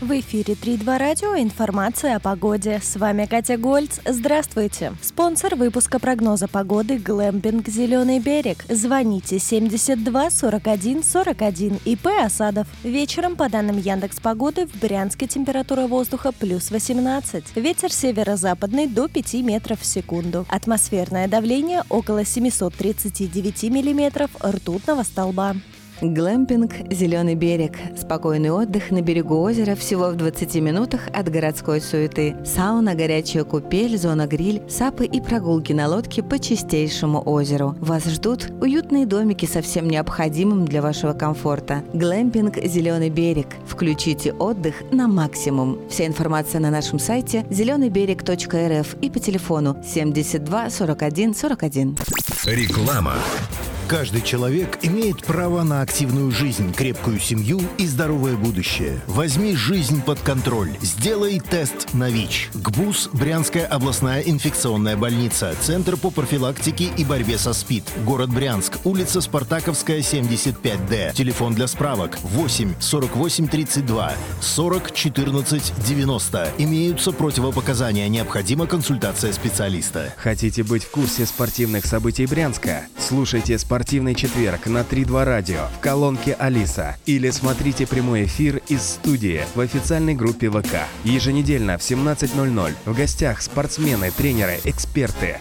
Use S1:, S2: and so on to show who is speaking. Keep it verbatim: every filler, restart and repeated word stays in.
S1: В эфире три два радио. Информация о погоде. С вами Катя Гольц. Здравствуйте. Спонсор выпуска прогноза погоды «Глэмпинг Зеленый берег». Звоните семьдесят два сорок один сорок один. ИП Осадов. Вечером, по данным Яндекс.Погоды, в Брянске температура воздуха плюс восемнадцать. Ветер северо-западный до пяти метров в секунду. Атмосферное давление около семьсот тридцать девять миллиметров ртутного столба.
S2: Глэмпинг «Зеленый берег». Спокойный отдых на берегу озера всего в двадцати минутах от городской суеты. Сауна, горячая купель, зона-гриль, сапы и прогулки на лодке по чистейшему озеру. Вас ждут уютные домики со всем необходимым для вашего комфорта. Глэмпинг «Зеленый берег». Включите отдых на максимум. Вся информация на нашем сайте зеленый берег точка эр эф и по телефону семьдесят два сорок один сорок один.
S3: Реклама. Каждый человек имеет право на активную жизнь, крепкую семью и здоровое будущее. Возьми жизнь под контроль. Сделай тест на ВИЧ. ГБУС, Брянская областная инфекционная больница, Центр по профилактике и борьбе со СПИД. Город Брянск, улица Спартаковская, семьдесят пять Д. Телефон для справок восемь сорок восемь тридцать два сорок четырнадцать девяносто. Имеются противопоказания. Необходима консультация специалиста.
S4: Хотите быть в курсе спортивных событий Брянска? Слушайте «Спортивный четверг» на три два радио в колонке «Алиса» или смотрите прямой эфир из студии в официальной группе ВК. Еженедельно в семнадцать ноль ноль в гостях спортсмены, тренеры, эксперты.